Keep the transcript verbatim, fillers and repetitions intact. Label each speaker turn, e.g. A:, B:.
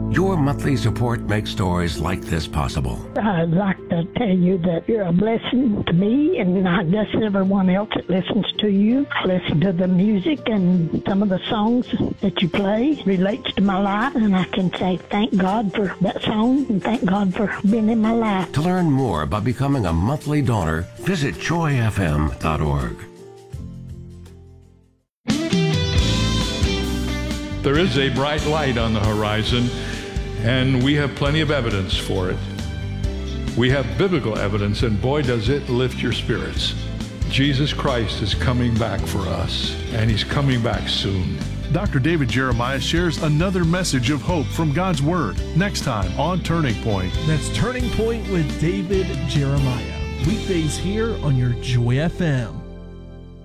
A: Your monthly support makes stories like this possible.
B: I'd like to tell you that you're a blessing to me and not just everyone else that listens to you. I listen to the music, and some of the songs that you play relates to my life, and I can say thank God for that song and thank God for being in my life.
A: To learn more about becoming a monthly donor, visit joy f m dot org.
C: There is a bright light on the horizon, and we have plenty of evidence for it. We have biblical evidence, and boy, does it lift your spirits. Jesus Christ is coming back for us, and he's coming back soon.
D: Doctor David Jeremiah shares another message of hope from God's Word next time on Turning Point.
E: That's Turning Point with David Jeremiah. Weekdays here on your Joy F M.